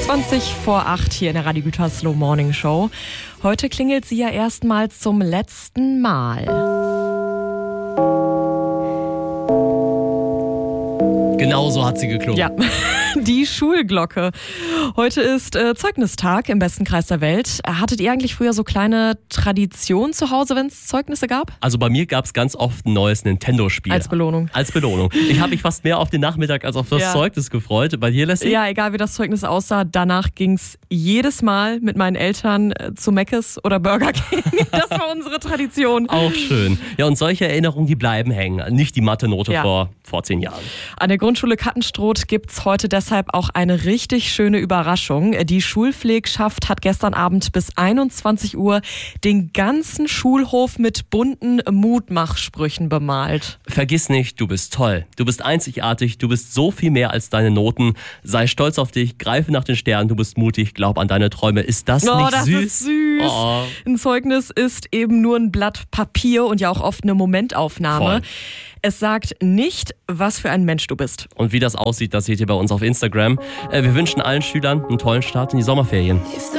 20 vor 8 hier in der Radio Gütersloh Morning Show. Heute klingelt sie ja erstmal zum letzten Mal. Genau so hat sie geklungen. Ja, die Schulglocke. Heute ist Zeugnistag im besten Kreis der Welt. Hattet ihr eigentlich früher so kleine Traditionen zu Hause, wenn es Zeugnisse gab? Also bei mir gab es ganz oft ein neues Nintendo-Spiel. Als Belohnung. Als Belohnung. Ich habe mich fast mehr auf den Nachmittag als auf das Zeugnis gefreut. Bei dir, Leslie? Ja, egal wie das Zeugnis aussah, danach ging es jedes Mal mit meinen Eltern zu Mc's oder Burger King. Das war unsere Tradition. Auch schön. Ja, und solche Erinnerungen, die bleiben hängen. Nicht die Mathe-Note vor 10 Jahren. An der Grundschule Kattenstroth gibt es heute deshalb auch eine richtig schöne Überraschung. Die Schulpflegschaft hat gestern Abend bis 21 Uhr den ganzen Schulhof mit bunten Mutmachsprüchen bemalt. Vergiss nicht, du bist toll. Du bist einzigartig. Du bist so viel mehr als deine Noten. Sei stolz auf dich. Greife nach den Sternen. Du bist mutig. Glaub an deine Träume. Ist das nicht das süß? Ist süß. Oh. Ein Zeugnis ist eben nur ein Blatt Papier und ja auch oft eine Momentaufnahme. Voll. Es sagt nicht, was für ein Mensch du bist. Und wie das aussieht, das seht ihr bei uns auf Instagram. Wir wünschen allen Schülern einen tollen Start in die Sommerferien.